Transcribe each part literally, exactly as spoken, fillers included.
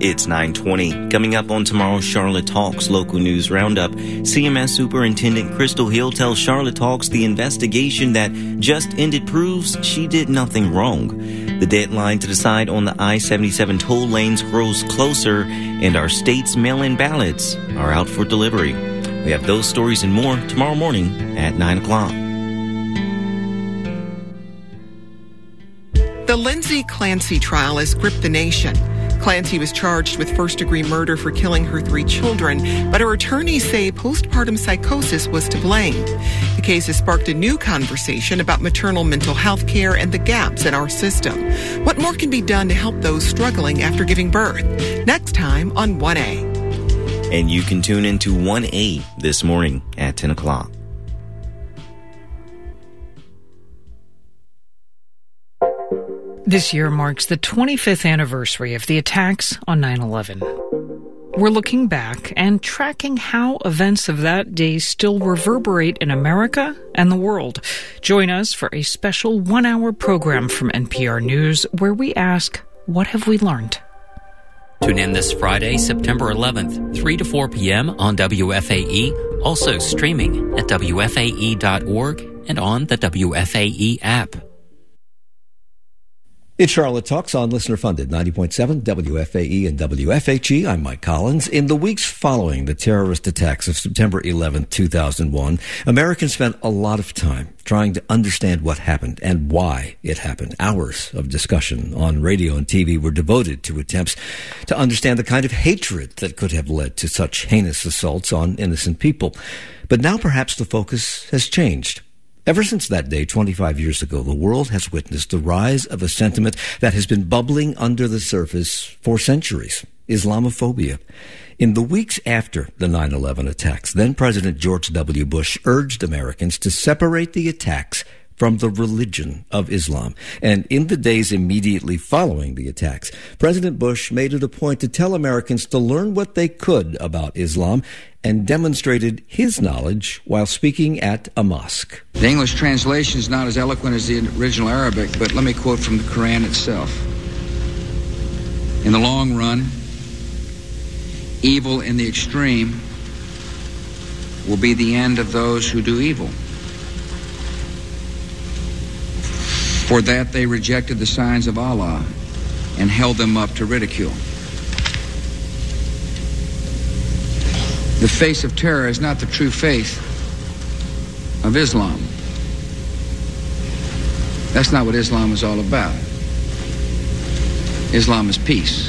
It's nine twenty. Coming up on tomorrow's Charlotte Talks local news roundup, C M S Superintendent Crystal Hill tells Charlotte Talks the investigation that just ended proves she did nothing wrong. The deadline to decide on the I seventy-seven toll lanes grows closer, and our state's mail-in ballots are out for delivery. We have those stories and more tomorrow morning at nine o'clock. The Lindsay Clancy trial has gripped the nation. Clancy was charged with first-degree murder for killing her three children, but her attorneys say postpartum psychosis was to blame. The case has sparked a new conversation about maternal mental health care and the gaps in our system. What more can be done to help those struggling after giving birth? Next time on one A. And you can tune into one A this morning at ten o'clock. This year marks the twenty-fifth anniversary of the attacks on nine eleven. We're looking back and tracking how events of that day still reverberate in America and the world. Join us for a special one-hour program from N P R News where we ask, what have we learned? Tune in this Friday, September eleventh, three to four p.m. on W F A E, also streaming at W F A E dot org and on the W F A E app. It's Charlotte Talks on listener-funded ninety point seven W F A E and W F H E. I'm Mike Collins. In the weeks following the terrorist attacks of September eleventh, two thousand one, Americans spent a lot of time trying to understand what happened and why it happened. Hours of discussion on radio and T V were devoted to attempts to understand the kind of hatred that could have led to such heinous assaults on innocent people. But now perhaps the focus has changed. Ever since that day, twenty-five years ago, the world has witnessed the rise of a sentiment that has been bubbling under the surface for centuries: Islamophobia. In the weeks after the nine eleven attacks, then President George W. Bush urged Americans to separate the attacks from the religion of Islam. And in the days immediately following the attacks, President Bush made it a point to tell Americans to learn what they could about Islam, and demonstrated his knowledge while speaking at a mosque. The English translation is not as eloquent as the original Arabic, but let me quote from the Quran itself. In the long run, evil in the extreme will be the end of those who do evil. For that they rejected the signs of Allah and held them up to ridicule. The face of terror is not the true faith of Islam. That's not what Islam is all about. Islam is peace.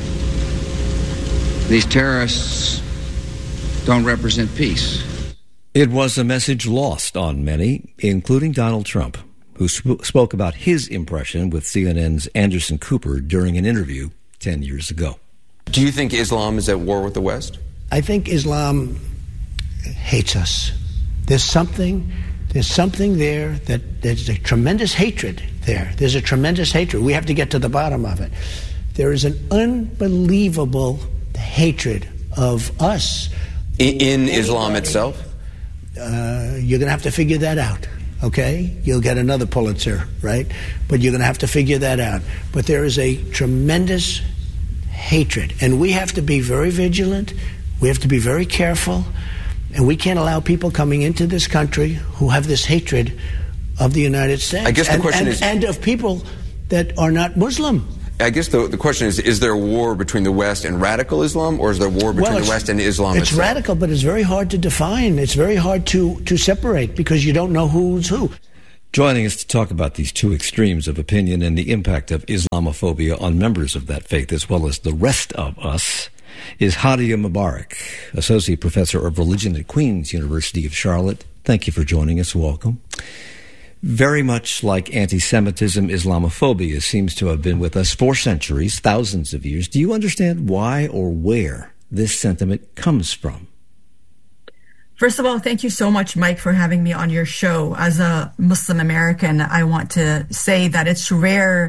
These terrorists don't represent peace. It was a message lost on many, including Donald Trump, who sp- spoke about his impression with C N N's Anderson Cooper during an interview ten years ago. Do you think Islam is at war with the West? I think Islam hates us. There's something, there's something there that there's a tremendous hatred there. There's a tremendous hatred. We have to get to the bottom of it. There is an unbelievable hatred of us. In, in Islam itself? Uh, you're going to have to figure that out, okay? You'll get another Pulitzer, right? But you're going to have to figure that out. But there is a tremendous hatred, and we have to be very vigilant. We have to be very careful, and we can't allow people coming into this country who have this hatred of the United States. I guess the and, question and, is... And of people that are not Muslim. I guess the, the question is, is there a war between the West and radical Islam, or is there a war between well, the West and Islam It's itself? radical, but it's very hard to define. It's very hard to, to separate, because you don't know who's who. Joining us to talk about these two extremes of opinion and the impact of Islamophobia on members of that faith as well as the rest of us is Hadia Mubarak, Associate Professor of Religion at Queen's University of Charlotte. Thank you for joining us. Welcome. Very much like anti-Semitism, Islamophobia seems to have been with us for centuries, thousands of years. Do you understand why or where this sentiment comes from? First of all, thank you so much, Mike, for having me on your show. As a Muslim American, I want to say that it's rare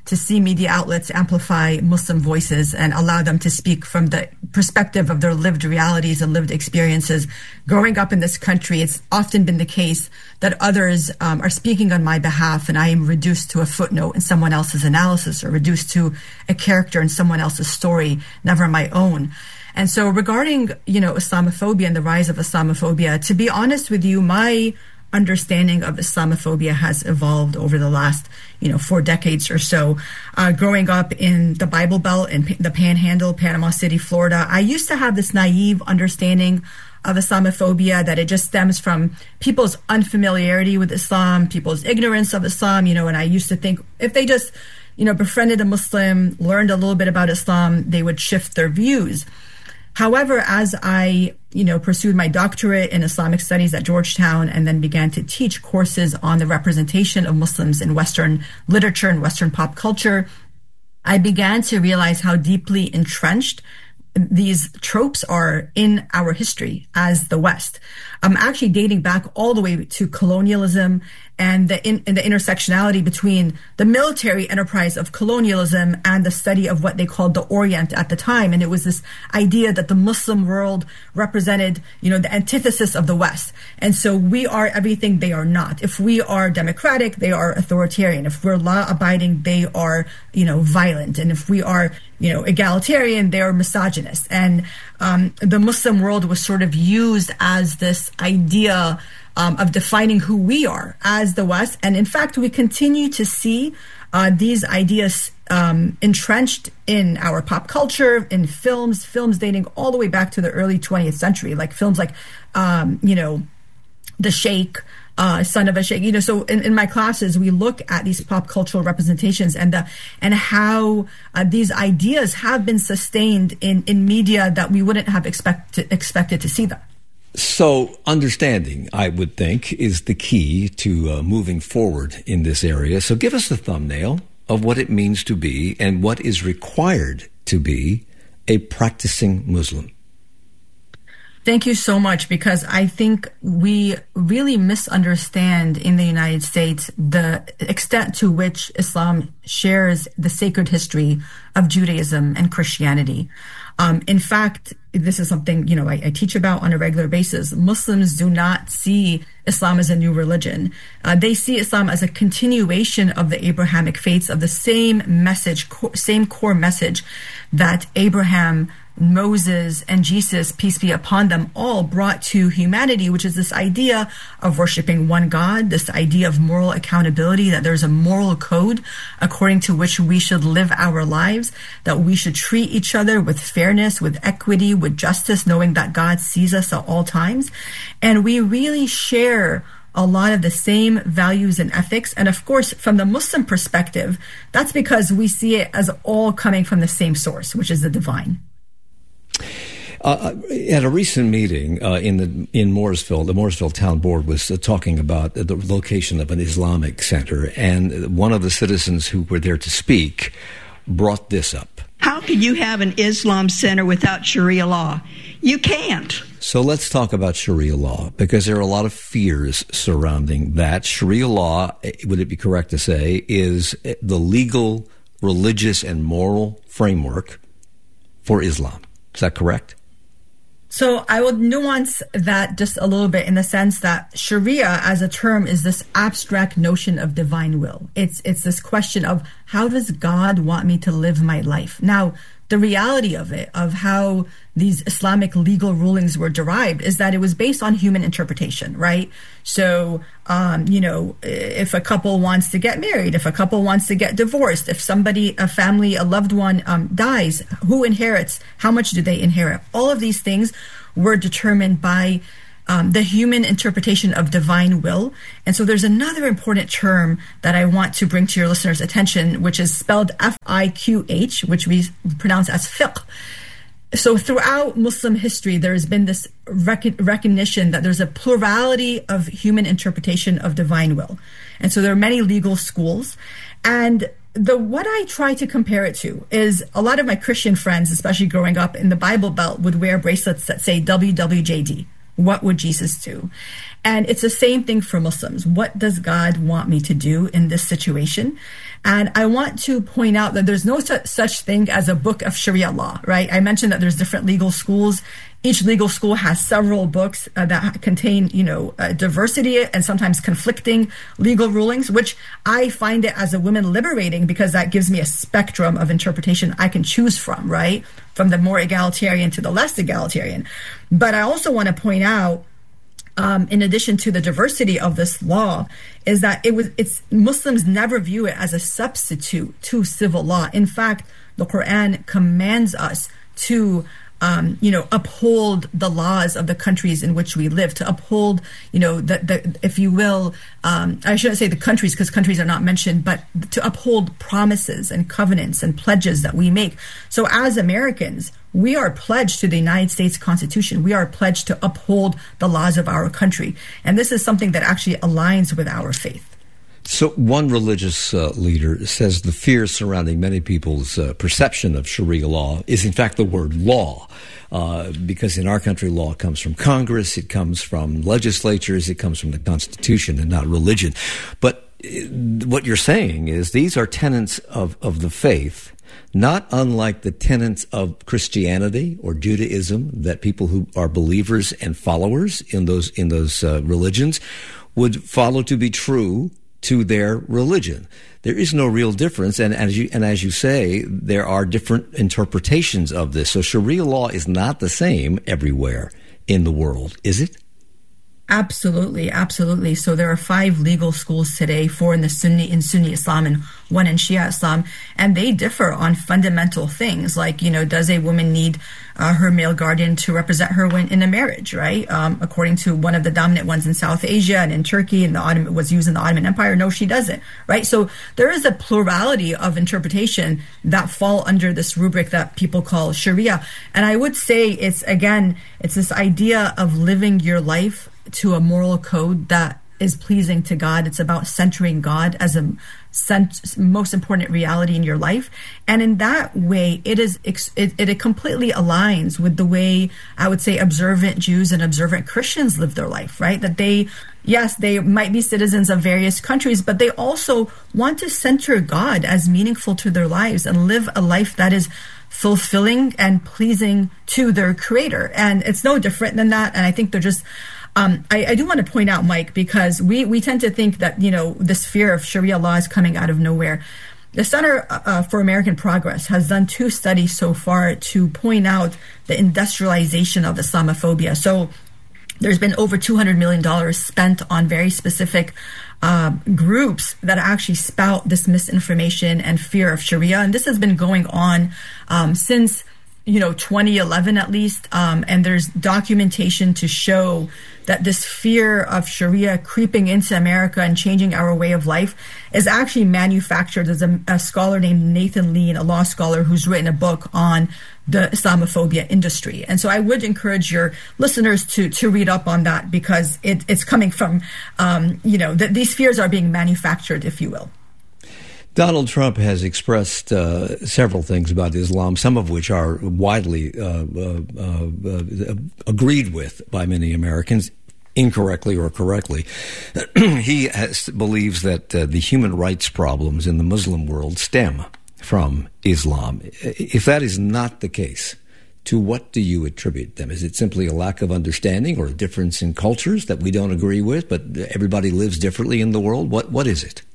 to see media outlets amplify Muslim voices and allow them to speak from the perspective of their lived realities and lived experiences. Growing up in this country, it's often been the case that others um, are speaking on my behalf, and I am reduced to a footnote in someone else's analysis or reduced to a character in someone else's story, never my own. And so regarding, you know, Islamophobia and the rise of Islamophobia, to be honest with you, my understanding of Islamophobia has evolved over the last, you know, four decades or so. Uh, growing up in the Bible Belt in P- the Panhandle, Panama City, Florida, I used to have this naive understanding of Islamophobia, that it just stems from people's unfamiliarity with Islam, people's ignorance of Islam, you know, and I used to think if they just, you know, befriended a Muslim, learned a little bit about Islam, they would shift their views. However, as I, you know, pursued my doctorate in Islamic studies at Georgetown and then began to teach courses on the representation of Muslims in Western literature and Western pop culture, I began to realize how deeply entrenched these tropes are in our history as the West. I'm actually dating back all the way to colonialism and the, in, and the intersectionality between the military enterprise of colonialism and the study of what they called the Orient at the time. And it was this idea that the Muslim world represented, you know, the antithesis of the West. And so we are everything they are not. If we are democratic, they are authoritarian. If we're law-abiding, they are, you know, violent. And if we are, you know, egalitarian, they are misogynist. And um, the Muslim world was sort of used as this idea um, of defining who we are as the West. And in fact, we continue to see uh, these ideas um, entrenched in our pop culture, in films, films dating all the way back to the early twentieth century, like films like, um, you know, The Sheikh, Uh, Son of a Sheikh, you know, so in, in my classes, we look at these pop cultural representations and the, and how uh, these ideas have been sustained in, in media that we wouldn't have expect to, expected to see them. So understanding, I would think, is the key to uh, moving forward in this area. So give us the thumbnail of what it means to be and what is required to be a practicing Muslim. Thank you so much, because I think we really misunderstand in the United States the extent to which Islam shares the sacred history of Judaism and Christianity. Um, in fact, this is something, you know, I, I teach about on a regular basis. Muslims do not see Islam as a new religion. Uh, they see Islam as a continuation of the Abrahamic faiths, of the same message, co- same core message that Abraham, Moses, and Jesus, peace be upon them, all brought to humanity, which is this idea of worshiping one God, this idea of moral accountability, that there's a moral code according to which we should live our lives, that we should treat each other with fairness, with equity, with justice, knowing that God sees us at all times. And we really share a lot of the same values and ethics. And of course, from the Muslim perspective, that's because we see it as all coming from the same source, which is the divine. Uh, at a recent meeting uh, in the in Mooresville, the Mooresville Town Board was uh, talking about the location of an Islamic center, and one of the citizens who were there to speak brought this up. How can you have an Islam center without Sharia law? You can't. So let's talk about Sharia law, because there are a lot of fears surrounding that. Sharia law, would it be correct to say, is the legal, religious, and moral framework for Islam. Is that correct? So I would nuance that just a little bit in the sense that Sharia as a term is this abstract notion of divine will. It's it's this question of, how does God want me to live my life? Now, the reality of it, of how these Islamic legal rulings were derived, is that it was based on human interpretation, right? So, um, you know, if a couple wants to get married, if a couple wants to get divorced, if somebody, a family, a loved one um, dies, who inherits? How much do they inherit? All of these things were determined by Um, the human interpretation of divine will. And so there's another important term that I want to bring to your listeners' attention, which is spelled F I Q H, which we pronounce as fiqh. So throughout Muslim history, there has been this rec- recognition that there's a plurality of human interpretation of divine will. And so there are many legal schools. And the what I try to compare it to is a lot of my Christian friends, especially growing up in the Bible Belt, would wear bracelets that say W W J D. What would Jesus do? And it's the same thing for Muslims. What does God want me to do in this situation? And I want to point out that there's no su- such thing as a book of Sharia law, right? I mentioned that there's different legal schools. Each legal school has several books uh, that contain, you know, uh, diversity and sometimes conflicting legal rulings, which I find it as a woman liberating because that gives me a spectrum of interpretation I can choose from, right? From the more egalitarian to the less egalitarian. But I also want to point out, um, in addition to the diversity of this law, is that it was it's Muslims never view it as a substitute to civil law. In fact, the Quran commands us to Um, you know, uphold the laws of the countries in which we live, to uphold, you know, the, the if you will, um, I shouldn't say the countries because countries are not mentioned, but to uphold promises and covenants and pledges that we make. So as Americans, we are pledged to the United States Constitution. We are pledged to uphold the laws of our country. And this is something that actually aligns with our faith. So one religious uh, leader says the fear surrounding many people's uh, perception of Sharia law is in fact the word law, uh, because in our country law comes from Congress, it comes from legislatures, it comes from the Constitution and not religion. But uh, what you're saying is these are tenets of, of the faith, not unlike the tenets of Christianity or Judaism that people who are believers and followers in those, in those uh, religions would follow to be true to their religion. There is no real difference, and as you and as you say, there are different interpretations of this. So Sharia law is not the same everywhere in the world, is it? Absolutely, absolutely. So there are five legal schools today, four in the Sunni in Sunni Islam and one in Shia Islam, and they differ on fundamental things like, you know, does a woman need uh, her male guardian to represent her when in a marriage, right? Um, according to one of the dominant ones in South Asia and in Turkey, and the Ottoman was used in the Ottoman Empire. No, she doesn't, right? So there is a plurality of interpretation that fall under this rubric that people call Sharia. And I would say it's, again, it's this idea of living your life to a moral code that is pleasing to God. It's about centering God as a cent- most important reality in your life. And in that way, it is ex- it, it completely aligns with the way I would say observant Jews and observant Christians live their life, right? That they, yes, they might be citizens of various countries, but they also want to center God as meaningful to their lives and live a life that is fulfilling and pleasing to their creator. And it's no different than that. And I think they're just Um, I, I do want to point out, Mike, because we, we tend to think that, you know, this fear of Sharia law is coming out of nowhere. The Center uh, for American Progress has done two studies so far to point out the industrialization of Islamophobia. So there's been over two hundred million dollars spent on very specific uh, groups that actually spout this misinformation and fear of Sharia. And this has been going on um, since, you know, twenty eleven at least. Um, and there's documentation to show that this fear of Sharia creeping into America and changing our way of life is actually manufactured. There's a, a scholar named Nathan Lean, a law scholar, who's written a book on the Islamophobia industry. And so I would encourage your listeners to to read up on that, because it, it's coming from, um, you know, th- these fears are being manufactured, if you will. Donald Trump has expressed uh, several things about Islam, some of which are widely uh, uh, uh, agreed with by many Americans, incorrectly or correctly. He has, believes that uh, the human rights problems in the Muslim world stem from Islam. If that is not the case, to what do you attribute them? Is it simply a lack of understanding or a difference in cultures that we don't agree with, but everybody lives differently in the world? What What is it?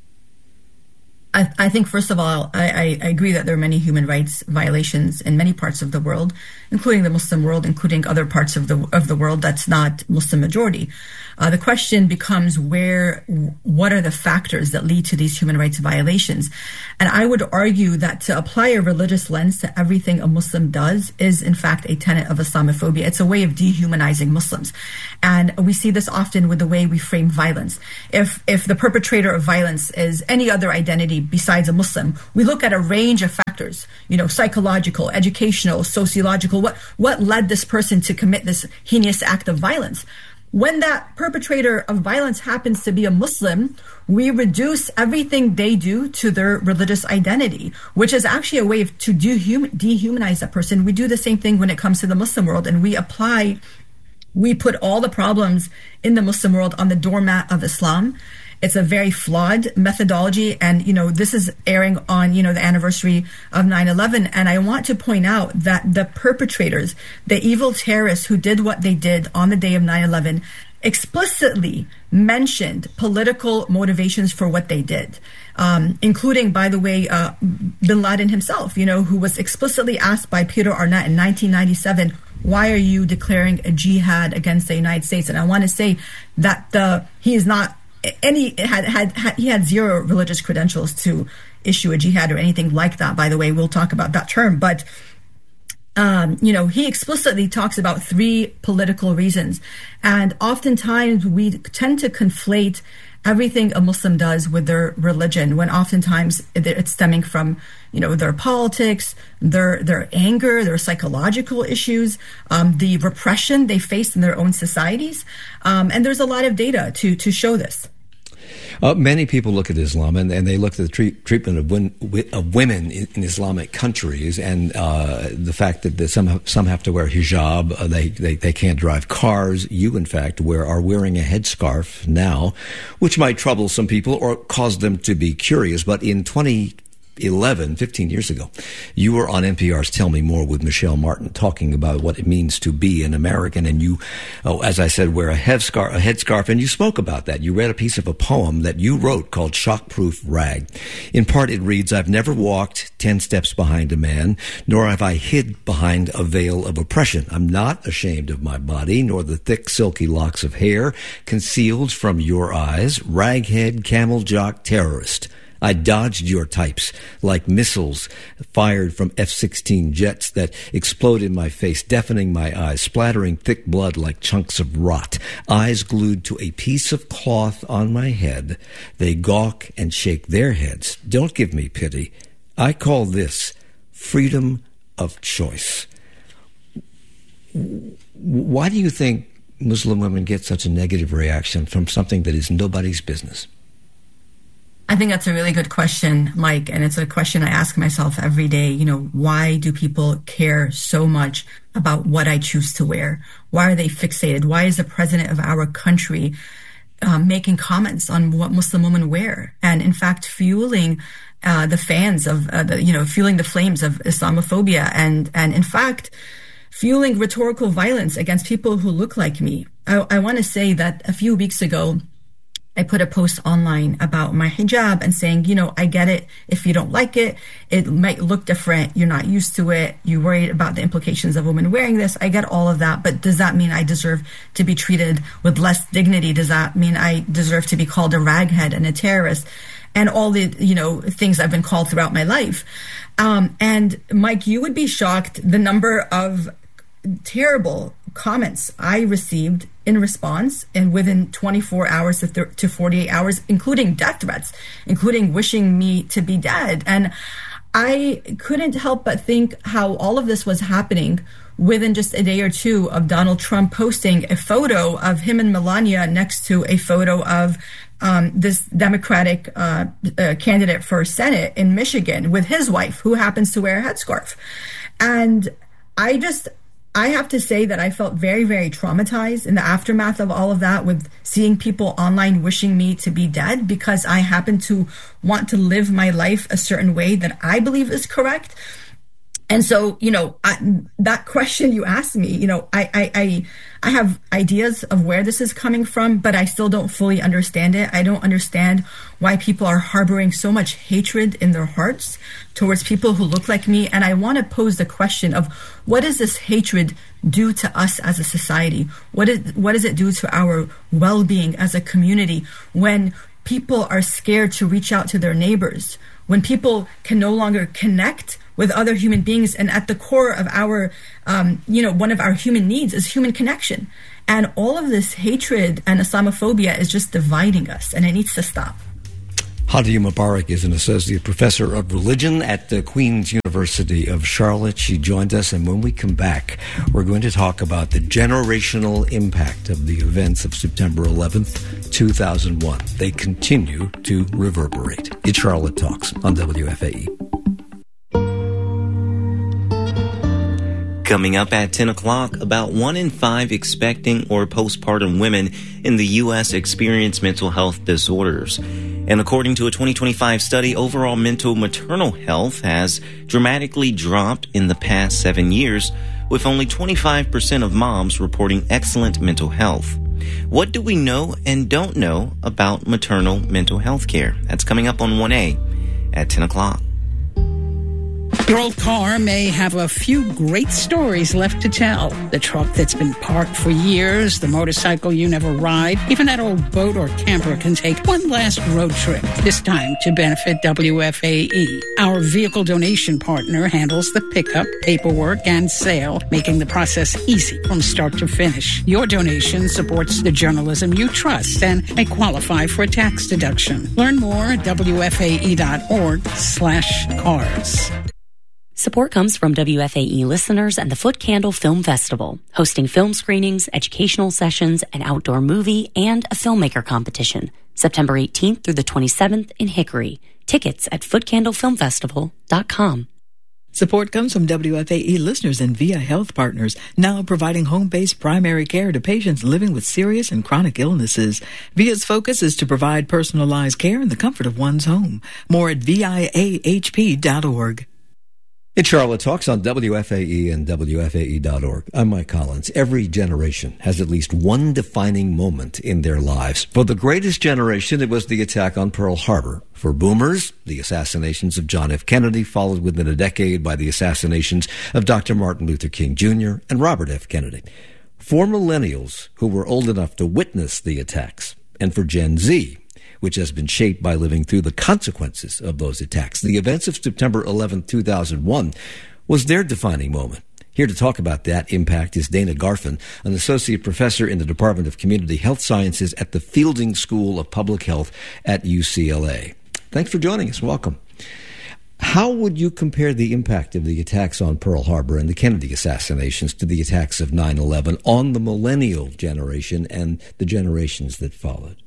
I, I think, first of all, I, I, I agree that there are many human rights violations in many parts of the world, including the Muslim world, including other parts of the of the world that's not Muslim majority. Uh, the question becomes where, what are the factors that lead to these human rights violations? And I would argue that to apply a religious lens to everything a Muslim does is, in fact, a tenet of Islamophobia. It's a way of dehumanizing Muslims. And we see this often with the way we frame violence. If, if the perpetrator of violence is any other identity besides a Muslim, we look at a range of factors, you know, psychological, educational, sociological, what, what led this person to commit this heinous act of violence. When that perpetrator of violence happens to be a Muslim, we reduce everything they do to their religious identity, which is actually a way of, to dehum- dehumanize that person. We do the same thing when it comes to the Muslim world, and we apply, we put all the problems in the Muslim world on the doormat of Islam. It's a very flawed methodology. And, you know, this is airing on, you know, the anniversary of nine eleven. And I want to point out that the perpetrators, the evil terrorists who did what they did on the day of nine eleven, explicitly mentioned political motivations for what they did, um, including, by the way, uh, bin Laden himself, you know, who was explicitly asked by Peter Arnett in nineteen ninety-seven, why are you declaring a jihad against the United States? And I want to say that the he is not any had, had had he had zero religious credentials to issue a jihad or anything like that. By the way, we'll talk about that term, but Um, you know, he explicitly talks about three political reasons. And oftentimes we tend to conflate everything a Muslim does with their religion, when oftentimes it's stemming from, you know, their politics, their their anger, their psychological issues, um, the repression they face in their own societies. Um, and there's a lot of data to, to show this. Uh, many people look at Islam and, and they look at the treat, treatment of, win, of women in, in Islamic countries, and uh, the fact that the, some some have to wear hijab, uh, they, they they can't drive cars. You, in fact, wear are wearing a headscarf now, which might trouble some people or cause them to be curious. But in twenty eleven, fifteen years ago, you were on N P R's Tell Me More with Michelle Martin talking about what it means to be an American. And you, oh, as I said, wear a headscarf, a headscarf, and you spoke about that. You read a piece of a poem that you wrote called Shockproof Rag. In part, it reads, I've never walked ten steps behind a man, nor have I hid behind a veil of oppression. I'm not ashamed of my body, nor the thick, silky locks of hair concealed from your eyes. Raghead, camel jock, terrorist. I dodged your types like missiles fired from F sixteen jets that explode in my face, deafening my eyes, splattering thick blood like chunks of rot. Eyes glued to a piece of cloth on my head. They gawk and shake their heads. Don't give me pity. I call this freedom of choice. Why do you think Muslim women get such a negative reaction from something that is nobody's business? I think that's a really good question, Mike, and it's a question I ask myself every day. You know, why do people care so much about what I choose to wear? Why are they fixated? Why is the president of our country um, making comments on what Muslim women wear? And in fact, fueling uh, the fans of, uh, the, you know, fueling the flames of Islamophobia and, and in fact, fueling rhetorical violence against people who look like me. I, I want to say that a few weeks ago, I put a post online about my hijab and saying, you know, I get it. If you don't like it, it might look different. You're not used to it. You're worried about the implications of women wearing this. I get all of that. But does that mean I deserve to be treated with less dignity? Does that mean I deserve to be called a raghead and a terrorist? And all the, you know, things I've been called throughout my life. Um, and Mike, you would be shocked the number of terrible comments I received in response, and within twenty-four hours to, th- to forty-eight hours, including death threats, including wishing me to be dead. And I couldn't help but think how all of this was happening within just a day or two of Donald Trump posting a photo of him and Melania next to a photo of um, this Democratic uh, uh, candidate for Senate in Michigan with his wife, who happens to wear a headscarf. And I just... I have to say that I felt very, very traumatized in the aftermath of all of that, with seeing people online wishing me to be dead because I happen to want to live my life a certain way that I believe is correct. And so, you know, I, that question you asked me, you know, I, I, I, I have ideas of where this is coming from, but I still don't fully understand it. I don't understand why people are harboring so much hatred in their hearts towards people who look like me. And I want to pose the question of, what does this hatred do to us as a society? What is, what does it do to our well-being as a community when people are scared to reach out to their neighbors, when people can no longer connect with other human beings? And at the core of our, um, you know, one of our human needs is human connection. And all of this hatred and Islamophobia is just dividing us, and it needs to stop. Hadia Mubarak is an associate professor of religion at the Queen's University of Charlotte. She joined us, and when we come back, we're going to talk about the generational impact of the events of September eleventh, two thousand one. They continue to reverberate. It's Charlotte Talks on W F A E. Coming up at ten o'clock, about one in five expecting or postpartum women in the U S experience mental health disorders. And according to a twenty twenty-five study, overall mental maternal health has dramatically dropped in the past seven years, with only twenty-five percent of moms reporting excellent mental health. What do we know and don't know about maternal mental health care? That's coming up on one A at ten o'clock. Your old car may have a few great stories left to tell. The truck that's been parked for years, the motorcycle you never ride, even that old boat or camper can take one last road trip, this time to benefit W F A E. Our vehicle donation partner handles the pickup, paperwork, and sale, making the process easy from start to finish. Your donation supports the journalism you trust and may qualify for a tax deduction. Learn more at W F A E dot org slash cars. Support comes from W F A E listeners and the Foot Candle Film Festival, hosting film screenings, educational sessions, an outdoor movie, and a filmmaker competition, September eighteenth through the twenty-seventh in Hickory. Tickets at foot candle film festival dot com. Support comes from W F A E listeners and Via Health Partners, now providing home-based primary care to patients living with serious and chronic illnesses. Via's focus is to provide personalized care in the comfort of one's home. More at V I A H P dot org. It's Charlotte Talks on W F A E and W F A E dot org. I'm Mike Collins. Every generation has at least one defining moment in their lives. For the greatest generation, it was the attack on Pearl Harbor. For boomers, the assassinations of John F. Kennedy, followed within a decade by the assassinations of Doctor Martin Luther King Junior and Robert F. Kennedy. For millennials who were old enough to witness the attacks, and for Gen Z, which has been shaped by living through the consequences of those attacks. The events of September eleventh, two thousand one was their defining moment. Here to talk about that impact is Dana Garfin, an associate professor in the Department of Community Health Sciences at the Fielding School of Public Health at U C L A. Thanks for joining us. Welcome. How would you compare the impact of the attacks on Pearl Harbor and the Kennedy assassinations to the attacks of nine eleven on the millennial generation and the generations that followed?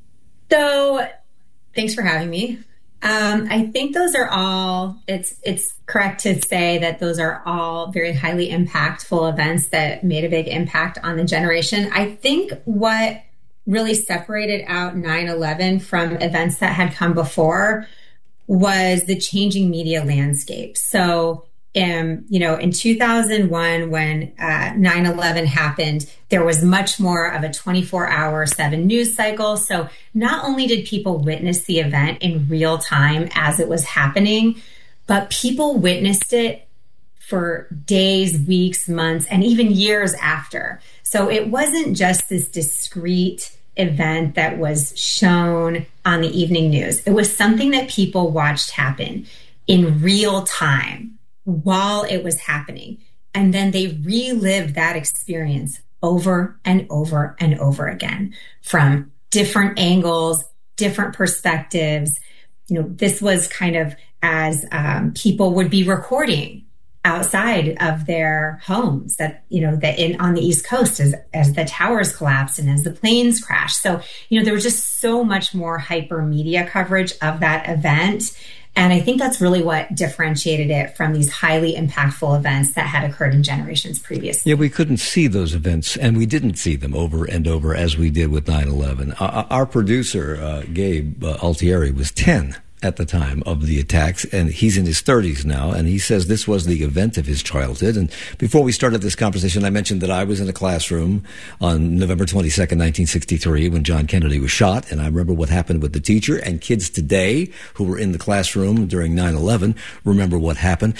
So, thanks for having me. Um, I think those are all, it's it's correct to say that those are all very highly impactful events that made a big impact on the generation. I think what really separated out nine eleven from events that had come before was the changing media landscape. So, Um, you know, in two thousand one, when uh, nine eleven happened, there was much more of a twenty-four hour, seven news cycle. So not only did people witness the event in real time as it was happening, but people witnessed it for days, weeks, months, and even years after. So it wasn't just this discrete event that was shown on the evening news. It was something that people watched happen in real time while it was happening. And then they relived that experience over and over and over again from different angles, different perspectives. You know, this was kind of as um, people would be recording outside of their homes that, you know, that in on the East Coast as, as the towers collapsed and as the planes crashed. So, you know, there was just so much more hyper media coverage of that event. And I think that's really what differentiated it from these highly impactful events that had occurred in generations previously. Yeah, we couldn't see those events, and we didn't see them over and over as we did with nine eleven. Uh, our producer, uh, Gabe uh, Altieri, was ten at the time of the attacks, and he's in his thirties now, and he says this was the event of his childhood. And before we started this conversation, I mentioned that I was in a classroom on November twenty-second, nineteen sixty-three, when John Kennedy was shot, and I remember what happened with the teacher, and kids today who were in the classroom during nine eleven remember what happened.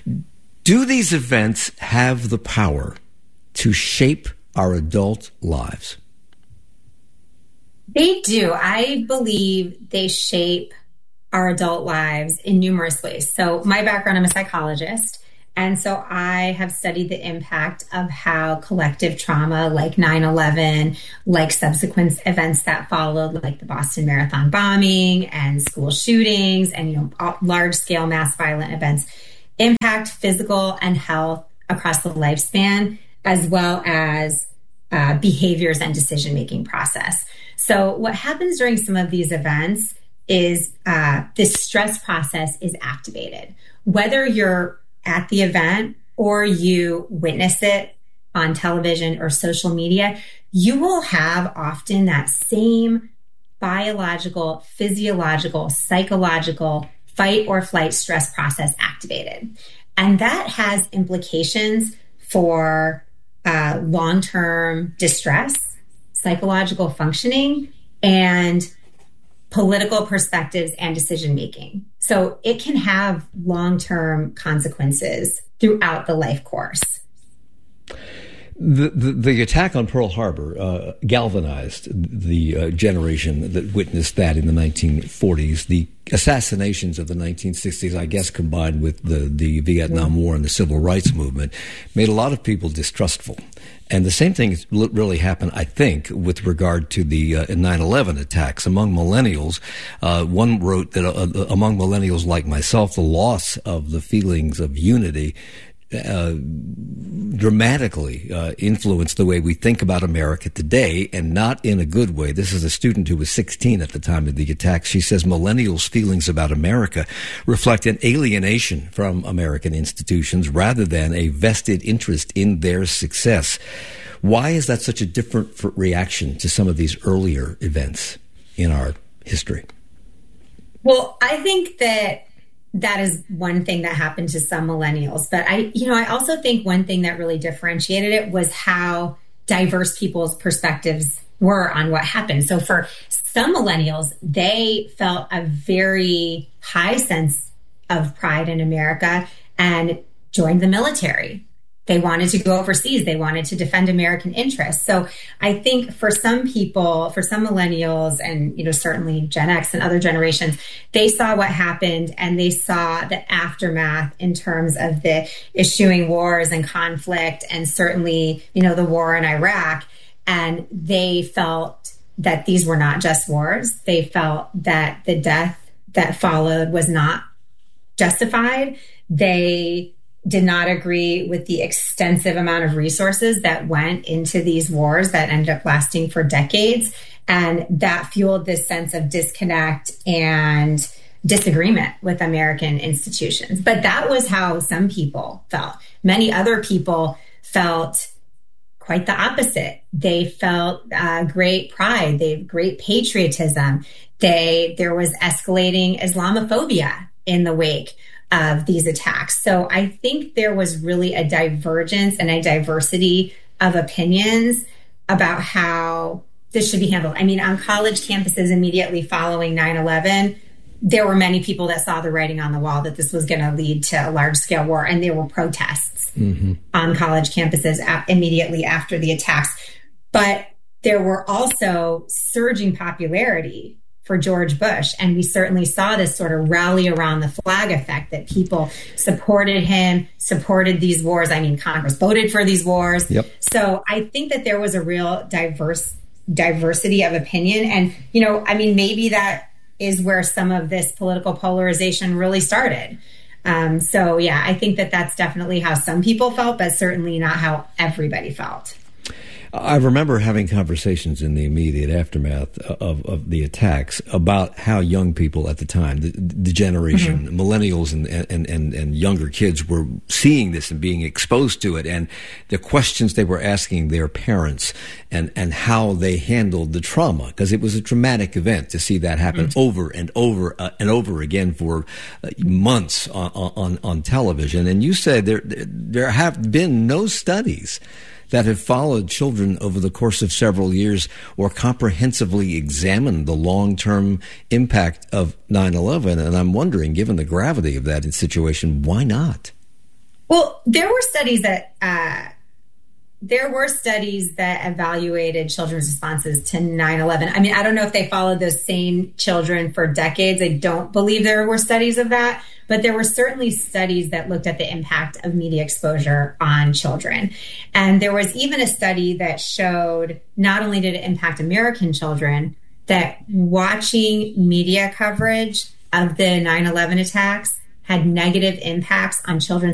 Do these events have the power to shape our adult lives? They do. I believe they shape our adult lives in numerous ways. So my background, I'm a psychologist. And so I have studied the impact of how collective trauma like nine eleven, like subsequent events that followed, like the Boston Marathon bombing and school shootings and, you know, large scale mass violent events impact physical and health across the lifespan, as well as uh, behaviors and decision-making process. So what happens during some of these events is uh, this stress process is activated. Whether you're at the event or you witness it on television or social media, you will have often that same biological, physiological, psychological fight or flight stress process activated. And that has implications for uh, long-term distress, psychological functioning, and political perspectives and decision-making. So it can have long-term consequences throughout the life course. The, the, the attack on Pearl Harbor uh, galvanized the uh, generation that witnessed that in the nineteen forties. The assassinations of the nineteen sixties, I guess, combined with the, the Vietnam War and the Civil Rights Movement, made a lot of people distrustful. And the same thing really happened, I think, with regard to the uh, nine eleven attacks. Among millennials, uh, one wrote that uh, among millennials like myself, the loss of the feelings of unity Uh, dramatically uh, influenced the way we think about America today, and not in a good way. This is a student who was sixteen at the time of the attack. She says millennials' feelings about America reflect an alienation from American institutions rather than a vested interest in their success. Why is that such a different reaction to some of these earlier events in our history? Well, I think that that is one thing that happened to some millennials. But I, you know, I also think one thing that really differentiated it was how diverse people's perspectives were on what happened. So for some millennials, they felt a very high sense of pride in America and joined the military. They wanted to go overseas. They wanted to defend American interests. So I think for some people, for some millennials and, you know, certainly Gen X and other generations, they saw what happened and they saw the aftermath in terms of the issuing wars and conflict and certainly, you know, the war in Iraq. And they felt that these were not just wars. They felt that the death that followed was not justified. They did not agree with the extensive amount of resources that went into these wars that ended up lasting for decades. And that fueled this sense of disconnect and disagreement with American institutions. But that was how some people felt. Many other people felt quite the opposite. They felt uh, great pride. They great patriotism. They there was escalating Islamophobia in the wake of these attacks. So I think there was really a divergence and a diversity of opinions about how this should be handled. I mean, on college campuses immediately following nine eleven, there were many people that saw the writing on the wall that this was going to lead to a large-scale war, and there were protests mm-hmm. on college campuses immediately after the attacks. But there were also surging popularity for George Bush. And we certainly saw this sort of rally around the flag effect, that people supported him, supported these wars. I mean, Congress voted for these wars. Yep. So I think that there was a real diverse diversity of opinion. And, you know, I mean, maybe that is where some of this political polarization really started. Um, so, yeah, I think that that's definitely how some people felt, but certainly not how everybody felt. I remember having conversations in the immediate aftermath of, of the attacks about how young people at the time, the, the generation, mm-hmm. millennials and, and, and, and younger kids were seeing this and being exposed to it, and the questions they were asking their parents and, and how they handled the trauma, because it was a traumatic event to see that happen mm-hmm. over and over uh, and over again for uh, months on, on, on television. And you said there, there have been no studies that have followed children over the course of several years or comprehensively examined the long-term impact of nine eleven. And I'm wondering, given the gravity of that situation, why not? Well, there were studies that uh, there were studies that evaluated children's responses to nine eleven. I mean, I don't know if they followed those same children for decades. I don't believe there were studies of that. But there were certainly studies that looked at the impact of media exposure on children. And there was even a study that showed not only did it impact American children, that watching media coverage of the nine eleven attacks had negative impacts on children's